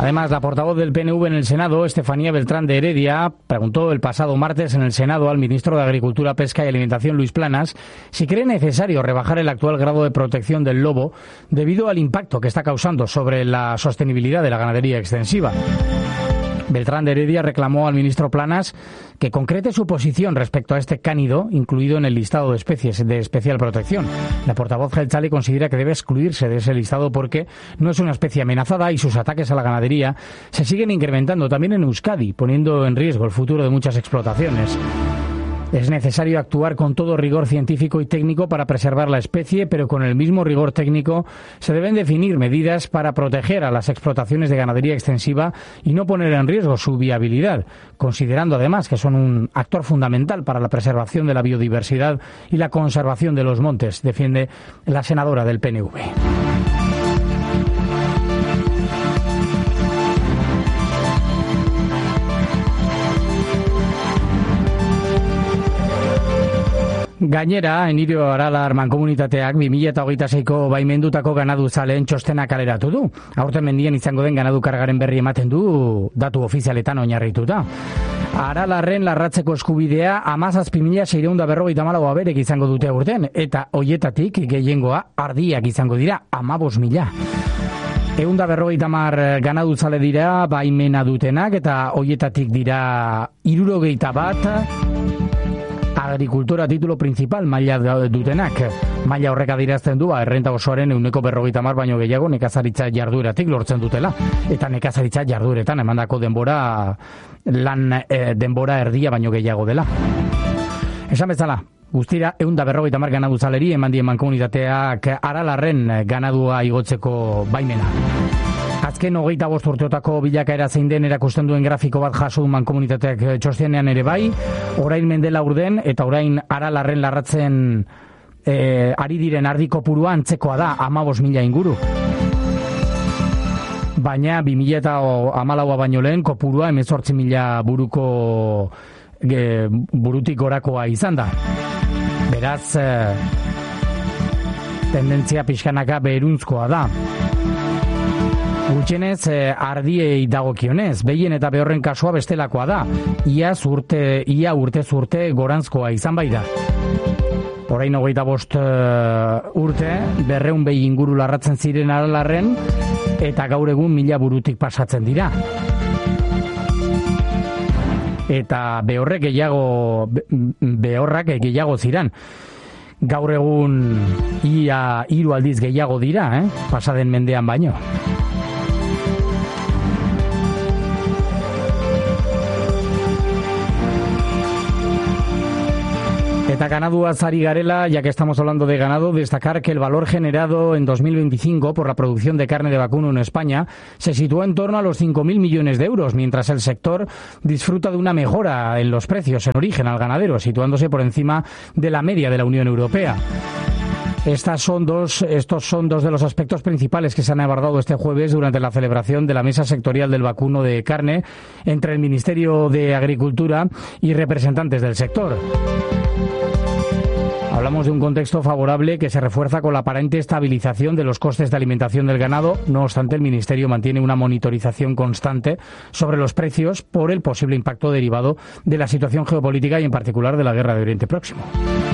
Además, la portavoz del PNV en el Senado, Estefanía Beltrán de Heredia, preguntó el pasado martes en el Senado al ministro de Agricultura, Pesca y Alimentación, Luis Planas, si cree necesario rebajar el actual grado de protección del lobo debido al impacto que está causando sobre la sostenibilidad de la ganadería extensiva. Beltrán de Heredia reclamó al ministro Planas que concrete su posición respecto a este cánido incluido en el listado de especies de especial protección. La portavoz jeltzale considera que debe excluirse de ese listado porque no es una especie amenazada y sus ataques a la ganadería se siguen incrementando también en Euskadi, poniendo en riesgo el futuro de muchas explotaciones. Es necesario actuar con todo rigor científico y técnico para preservar la especie, pero con el mismo rigor técnico se deben definir medidas para proteger a las explotaciones de ganadería extensiva y no poner en riesgo su viabilidad, considerando además que son un actor fundamental para la preservación de la biodiversidad y la conservación de los montes, defiende la senadora del PNV. Gainera, Enirio Aralar mankomunitateak 2026ko baimendutako ganaduzaleen txostena kaleratu du. Aurten mendian izango den ganadu kargaren berri ematen du datu ofizialetan oinarrituta. Aralarren larratzeko eskubidea 17.654 aberek izango dute aurten, eta hoietatik gehiengoa ardiak izango dira 15.000. 150 ganaduzale dira baimena dutenak, eta hoietatik dira 61 agrikultura titulo principal maila dutenak. Maila horrek adirazten du errenta osoaren 150 baino gehiago nekazaritza jardueratik lortzen dutela. Eta nekazaritza jardueretan emandako denbora denbora erdia baino gehiago dela. Esan bezala, guztira 150 ganaduzaleri eman dien mankomunitateak Aralarren ganadua igotzeko baimena. Azken 25 urteotako bilakaera zein den erakusten duen grafiko bat jaso mankomunitateak txostenean ere bai, orain mendela urden eta orain Aralarren larratzen ari diren ardi kopurua antzekoa da 15.000 inguru. Baina 2014 baino lehen kopurua 18.000 burutik gorakoa izan da. Beraz, tendentzia pixkanaka beheruntzkoa da. Gutxienez, ardiei dagokionez, behien eta behorren kasua bestelakoa da. Ia urte zurte gorantzkoa izan bai da. Orain 25 urte, 200 behi inguru larratzen ziren Aralarren, eta gaur egun 1000 burutik pasatzen dira. Eta behorrak gehiago ziran. Gaur egun ia 3 aldiz gehiago dira, pasaden mendean baino. Eta ganaduaz ari garela, ya que estamos hablando de ganado, destacar que el valor generado en 2025 por la producción de carne de vacuno en España se sitúa en torno a los 5.000 millones de euros, mientras el sector disfruta de una mejora en los precios en origen al ganadero, situándose por encima de la media de la Unión Europea. Estos son dos de los aspectos principales que se han abordado este jueves durante la celebración de la Mesa Sectorial del Vacuno de Carne entre el Ministerio de Agricultura y representantes del sector. Hablamos de un contexto favorable que se refuerza con la aparente estabilización de los costes de alimentación del ganado. No obstante, el Ministerio mantiene una monitorización constante sobre los precios por el posible impacto derivado de la situación geopolítica y en particular de la guerra de Oriente Próximo.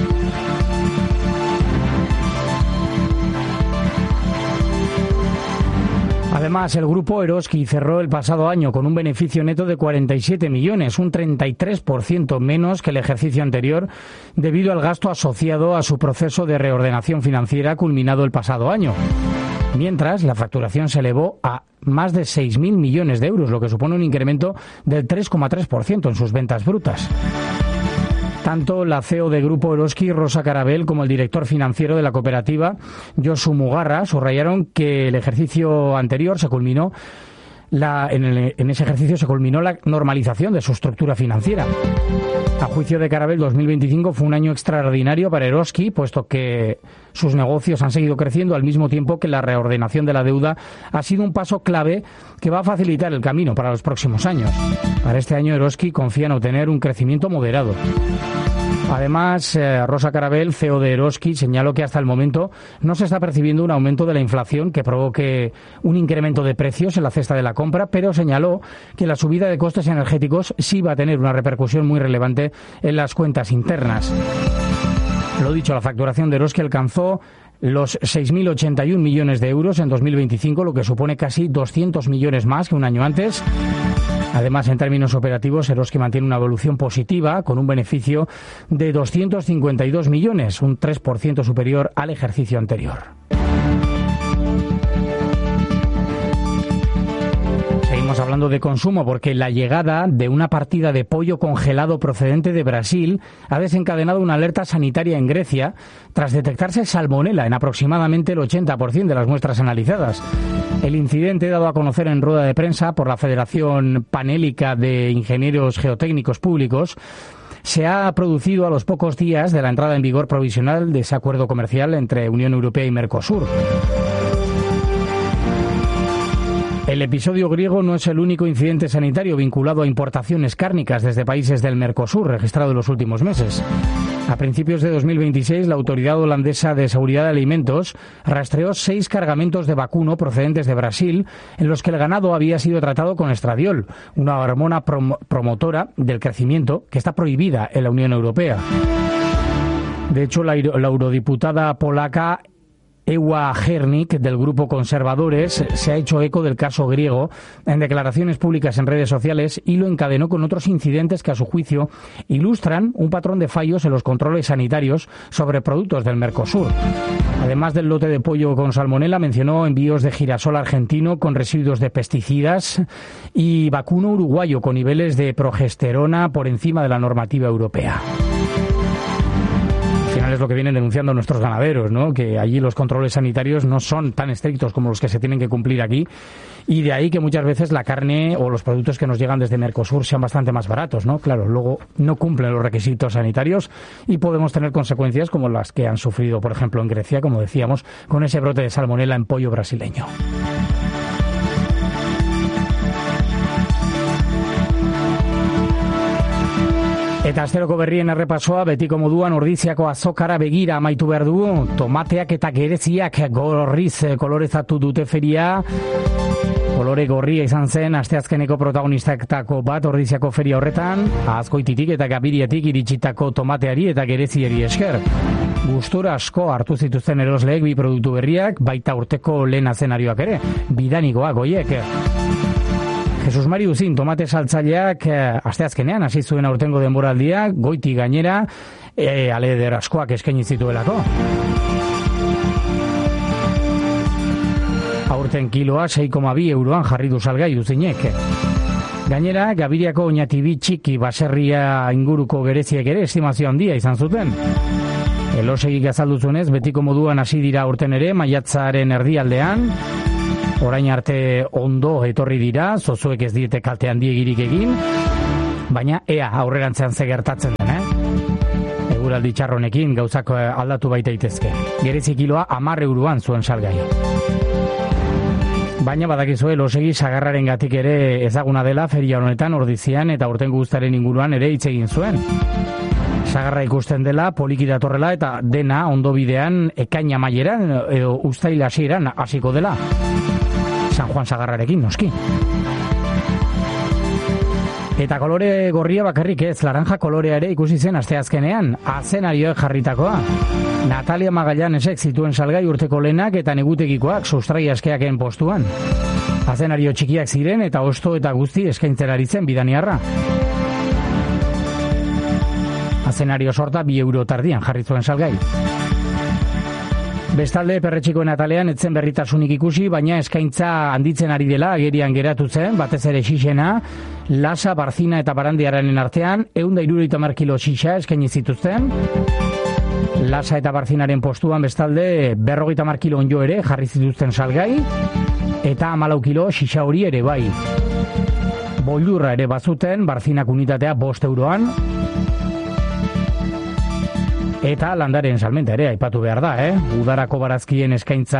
Además, el grupo Eroski cerró el pasado año con un beneficio neto de 47 millones, un 33% menos que el ejercicio anterior, debido al gasto asociado a su proceso de reordenación financiera culminado el pasado año. Mientras, la facturación se elevó a más de 6.000 millones de euros, lo que supone un incremento del 3,3% en sus ventas brutas. Tanto la CEO de Grupo Eroski, Rosa Carabel, como el director financiero de la cooperativa, Josu Mugarra, subrayaron que el ejercicio anterior se culminó en ese ejercicio se culminó la normalización de su estructura financiera. A juicio de Carabel, 2025 fue un año extraordinario para Eroski, puesto que sus negocios han seguido creciendo al mismo tiempo que la reordenación de la deuda ha sido un paso clave que va a facilitar el camino para los próximos años. Para este año, Eroski confía en obtener un crecimiento moderado. Además, Rosa Carabel, CEO de Eroski, señaló que hasta el momento no se está percibiendo un aumento de la inflación que provoque un incremento de precios en la cesta de la compra, pero señaló que la subida de costes energéticos sí va a tener una repercusión muy relevante en las cuentas internas. Lo dicho, la facturación de Eroski alcanzó los 6.081 millones de euros en 2025, lo que supone casi 200 millones más que un año antes. Además, en términos operativos, Eroski mantiene una evolución positiva con un beneficio de 252 millones, un 3% superior al ejercicio anterior. Seguimos hablando de consumo porque la llegada de una partida de pollo congelado procedente de Brasil ha desencadenado una alerta sanitaria en Grecia tras detectarse salmonela en aproximadamente el 80% de las muestras analizadas. El incidente, dado a conocer en rueda de prensa por la Federación Panélica de Ingenieros Geotécnicos Públicos, se ha producido a los pocos días de la entrada en vigor provisional de ese acuerdo comercial entre Unión Europea y Mercosur. El episodio griego no es el único incidente sanitario vinculado a importaciones cárnicas desde países del Mercosur registrado en los últimos meses. A principios de 2026, la Autoridad Holandesa de Seguridad de Alimentos rastreó 6 cargamentos de vacuno procedentes de Brasil en los que el ganado había sido tratado con estradiol, una hormona promotora del crecimiento que está prohibida en la Unión Europea. De hecho, la eurodiputada polaca Ewa Hernik, del Grupo Conservadores, se ha hecho eco del caso griego en declaraciones públicas en redes sociales y lo encadenó con otros incidentes que, a su juicio, ilustran un patrón de fallos en los controles sanitarios sobre productos del Mercosur. Además del lote de pollo con salmonela, mencionó envíos de girasol argentino con residuos de pesticidas y vacuno uruguayo con niveles de progesterona por encima de la normativa europea. Al final es lo que vienen denunciando nuestros ganaderos, ¿no? Que allí los controles sanitarios no son tan estrictos como los que se tienen que cumplir aquí, y de ahí que muchas veces la carne o los productos que nos llegan desde Mercosur sean bastante más baratos, ¿no? Claro, luego no cumplen los requisitos sanitarios y podemos tener consecuencias como las que han sufrido, por ejemplo, en Grecia, como decíamos, con ese brote de salmonela en pollo brasileño. Eta asteroko berrien errepasoa betiko moduan Ordiziako azokara begira amaitu behar dugu. Tomateak eta gereziak gorriz kolorezatu dute feria. Kolore gorria izan zen asteazkeneko protagonistetako bat Ordiziako feria horretan. Azkoititik eta Gabiriatik iritsitako tomateari eta gereziari esker. Gustura asko hartu zituzten erosleek bi produktu berriak, baita urteko lehen azenarioak ere. Bidanikoak goiek. Jesus Mari Uzin, tomate saltzaileak asteazkenean hasi zuen aurtengo denboraldia, goiti gainera, aleder askoak eskaini zituelako. Aurten kiloa 6,2 euroan jarri du salgai Uzinek. Gainera, Gabiriako oinatibi txiki baserria inguruko gereziek ere estimazio handia izan zuten. Elosegik azalduzunez, betiko moduan hasi dira aurten ere, maiatzaren erdialdean. Orain arte ondo etorri dira, zozuek ez diete kalte handiegirik egin, baina ea aurrerantzean ze gertatzen den, Eguraldi txarronekin gauzak aldatu baita itezke. Gerezi kiloa 10 euroan zuen salgai. Baina badakizue Elosegi sagarraren gatik ere ezaguna dela feria honetan Ordizian eta aurtengo guztaren inguruan ere hitz egin zuen. Sagarra ikusten dela, poliki datorrela eta dena ondo bidean ekaina amaieran edo uztail hasieran hasiko dela. San Juan Sagarrarekin, noski. Eta kolore gorria bakarrik ez, laranja kolorea ere ikusi zen asteazkenean, azenarioek jarritakoa. Natalia Magallanesek zituen salgai urteko lehenak eta negutekikoak sustrai askeaken postuan. Azenario txikiak ziren eta osto eta guzti eskaintzen ari zen bidaniarra. Azenario sorta 2 euro tardian jarri zuen salgai. Bestalde, perretxikoen atalean etzen berritasunik ikusi, baina eskaintza handitzen ari dela agerian geratu zen, batez ere xixena, lasa, barzina eta barandiaranen artean, 170 kilo xixa eskaini zituzten. Lasa eta barzinaren postuan bestalde 50 kilo onjo ere jarri zituzten salgai, eta 14 kilo xixa hori ere bai. Boldurra ere bazuten, barzinak unitatea 5 euroan, eta landaren salmenta ere aipatu behar da, Udarako barazkien eskaintza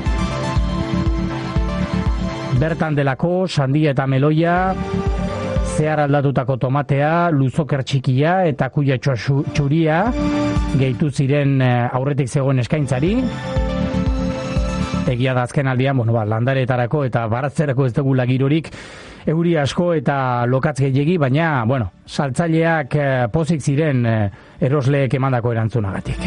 bertan delako, sandia eta meloia zehar aldatutako tomatea, luzoker txikia eta kuia txuria gehitu ziren aurretik zegoen eskaintzari. Egia da azken aldian, landaretarako eta baratzerako ez dugula girorik, euri asko eta lokatz gehiegi, baina, saltzaileak pozik ziren erosleek emandako erantzunagatik.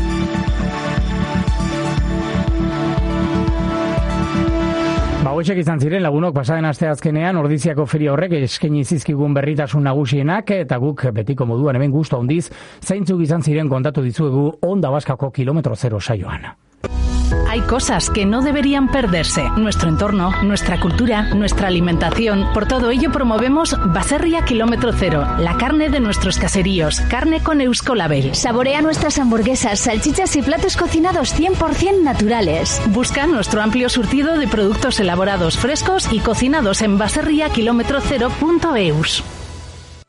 Hoxek izan ziren lagunok pasaden aste azkenean Ordiziako feria horrek eskaini zizkigun berritasun nagusienak eta guk betiko moduan hemen gustu handiz zeintzuk izan ziren kontatu dizuegu Onda Baskako Kilometro Zero saioan. Hay cosas que no deberían perderse. Nuestro entorno, nuestra cultura, nuestra alimentación. Por todo ello promovemos Baserria Kilómetro Cero, la carne de nuestros caseríos, carne con Euskolabel. Saborea nuestras hamburguesas, salchichas y platos cocinados 100% naturales. Busca nuestro amplio surtido de productos elaborados frescos y cocinados en baserriakilometrocero.eus.